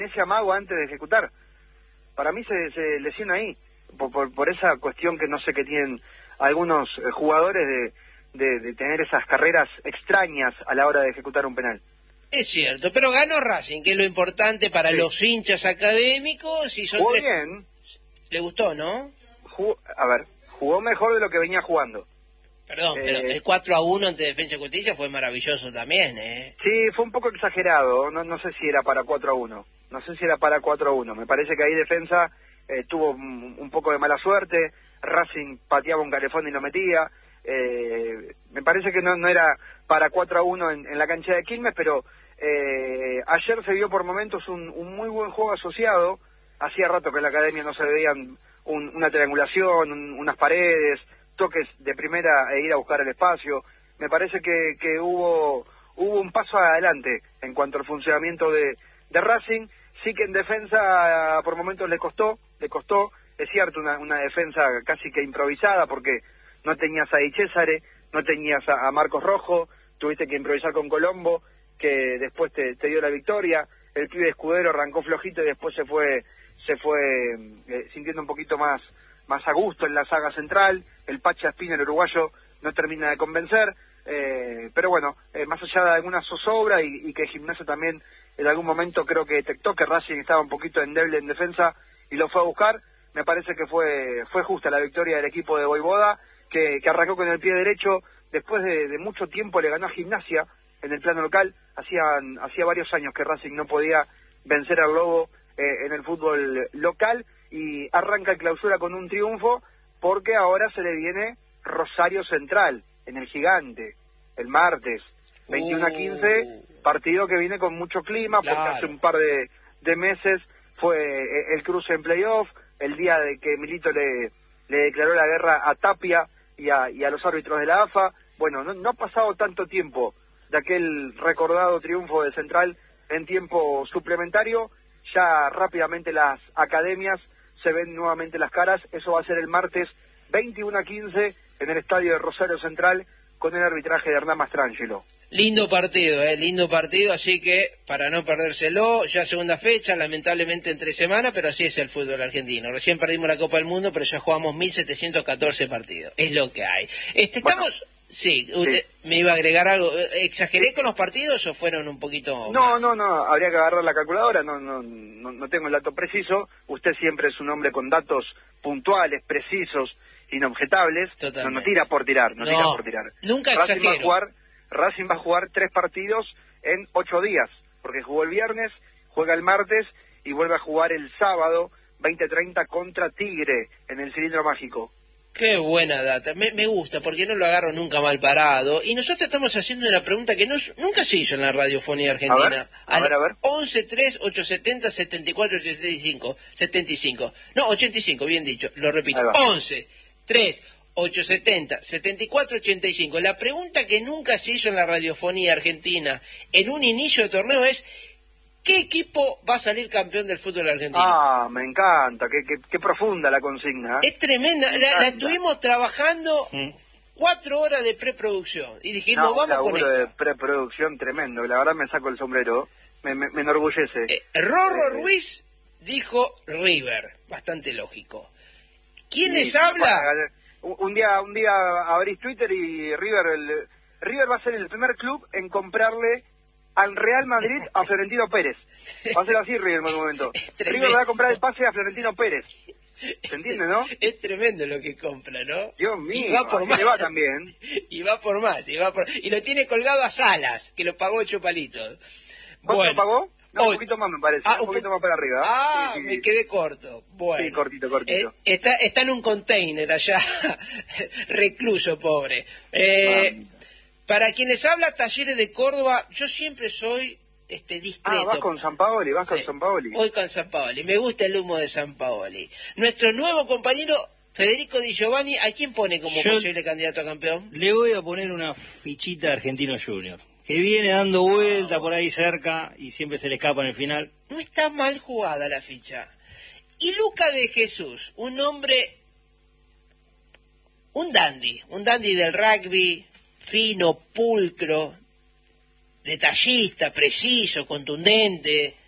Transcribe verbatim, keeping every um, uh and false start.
ese amago antes de ejecutar. Para mí se, se lesiona ahí, por, por, por esa cuestión que no sé qué tienen algunos eh, jugadores de, de, de tener esas carreras extrañas a la hora de ejecutar un penal. Es cierto, pero ganó Racing, que es lo importante para sí. los hinchas académicos. Y son jugó tres... bien. Le gustó, ¿no? Jugó, a ver, jugó mejor de lo que venía jugando. Perdón, eh, pero el cuatro a uno ante Defensa y Justicia fue maravilloso también, ¿eh? Sí, fue un poco exagerado, no, no sé si era para cuatro a uno. No sé si era para cuatro a uno. Me parece que ahí Defensa eh, tuvo un, un poco de mala suerte. Racing pateaba un calefón y lo metía. Eh, me parece que no, no era para cuatro a uno en, en la cancha de Quilmes, pero eh, ayer se vio por momentos un, un muy buen juego asociado. Hacía rato que en la academia no se veían un, una triangulación, un, unas paredes, toques de primera e ir a buscar el espacio. Me parece que, que hubo hubo un paso adelante en cuanto al funcionamiento de, de Racing. Sí que en defensa por momentos le costó, le costó, es cierto, una, una defensa casi que improvisada, porque no tenías a Di Césare, no tenías a, a Marcos Rojo, tuviste que improvisar con Colombo, que después te, te dio la victoria. El pibe Escudero arrancó flojito y después se fue se fue eh, sintiendo un poquito más más a gusto en la saga central. El Pacha Espina, el uruguayo, no termina de convencer, eh, pero bueno, eh, más allá de alguna zozobra y, y que Gimnasia también en algún momento creo que detectó que Racing estaba un poquito endeble en defensa y lo fue a buscar, me parece que fue fue justa la victoria del equipo de Voivoda, que, que arrancó con el pie derecho, después de, de mucho tiempo le ganó a Gimnasia en el plano local. Hacían, hacía varios años que Racing no podía vencer al Lobo eh, en el fútbol local, y arranca el Clausura con un triunfo, porque ahora se le viene Rosario Central en el Gigante el martes veintiuno a quince, partido que viene con mucho clima, porque claro. hace un par de, de meses fue el cruce en playoff, el día de que Milito le, le declaró la guerra a Tapia y a, y a los árbitros de la A F A. Bueno, no, no ha pasado tanto tiempo de aquel recordado triunfo de Central en tiempo suplementario. Ya rápidamente las academias se ven nuevamente las caras. Eso va a ser el martes veintiuno a quince en el estadio de Rosario Central, con el arbitraje de Hernán Mastrangelo. Lindo partido, eh, lindo partido, así que para no perdérselo, ya segunda fecha, lamentablemente entre semana, pero así es el fútbol argentino. Recién perdimos la Copa del Mundo, pero ya jugamos mil setecientos catorce partidos, es lo que hay. Este, estamos... Bueno. Sí, usted sí. Me iba a agregar algo. ¿Exageré sí. con los partidos o fueron un poquito No, más? no, no, habría que agarrar la calculadora, no, no, no, no tengo el dato preciso. Usted siempre es un hombre con datos puntuales, precisos, inobjetables. No, no tira por tirar, no, no tira por tirar. Nunca Racing exagero. Va a jugar, Racing va a jugar tres partidos en ocho días, porque jugó el viernes, juega el martes y vuelve a jugar el sábado, veinte treinta, contra Tigre, en el Cilindro Mágico. Qué buena data, me, me gusta, porque no lo agarro nunca mal parado. Y nosotros estamos haciendo una pregunta que no, nunca se hizo en la radiofonía argentina. A ver, a ver, a ver. once tres ocho setenta setenta y cuatro ochenta y cinco, setenta y cinco. No, ochenta y cinco, bien dicho, lo repito. once tres ocho setenta setenta y cuatro ochenta y cinco. La pregunta que nunca se hizo en la radiofonía argentina en un inicio de torneo es: ¿qué equipo va a salir campeón del fútbol argentino? Ah, me encanta, qué, qué, qué profunda la consigna. ¿Eh? Es tremenda, la, la estuvimos trabajando mm. cuatro horas de preproducción y dijimos, no, vamos con esto. de preproducción tremendo, la verdad me saco el sombrero, me, me, me enorgullece. Eh, Rorro eh, Ruiz dijo River, bastante lógico. ¿Quién les habla? Un, un día un día abrís Twitter y River, el, River va a ser el primer club en comprarle al Real Madrid a Florentino Pérez. Va a ser así River en un momento. River va a comprar el pase a Florentino Pérez. ¿Se entiende, no? Es tremendo lo que compra, ¿no? Dios mío, y va por más. Le va también. Y va por más, y va por... y lo tiene colgado a Salas, que lo pagó ocho palitos. ¿Cuánto bueno, lo pagó? No, hoy... un poquito más me parece, ah, un poquito más para arriba. Ah, sí, sí, me sí. quedé corto. Bueno. Sí, cortito, cortito. Eh, está, está en un container allá, recluso, pobre. Eh... Ah, para quienes habla Talleres de Córdoba, yo siempre soy este discreto. Ah, vas con Sampaoli, vas sí. con Sampaoli. Voy con Sampaoli, me gusta el humo de Sampaoli. Nuestro nuevo compañero Federico Di Giovanni, ¿a quién pone como yo posible candidato a campeón? Le voy a poner una fichita de Argentino Junior, que viene dando vuelta por ahí cerca y siempre se le escapa en el final. No está mal jugada la ficha. Y Luca de Jesús, un hombre, un dandy, un dandy del rugby, fino, pulcro, detallista, preciso, contundente,